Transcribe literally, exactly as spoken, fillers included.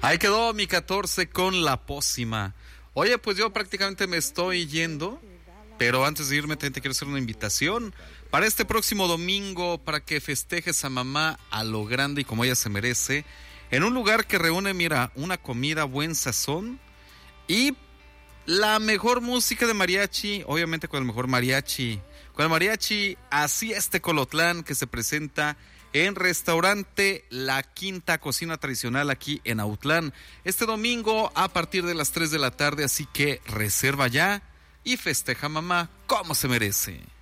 Ahí quedó mi catorce con La Pócima. Oye, pues yo prácticamente me estoy yendo, pero antes de irme también te quiero hacer una invitación para este próximo domingo, para que festejes a mamá a lo grande y como ella se merece, en un lugar que reúne, mira, una comida, buen sazón y la mejor música de mariachi, obviamente con el mejor mariachi, con el mariachi Así es Tecolotlán, que se presenta en Restaurante La Quinta, cocina tradicional aquí en Autlán, este domingo a partir de las tres de la tarde, así que reserva ya y festeja mamá como se merece.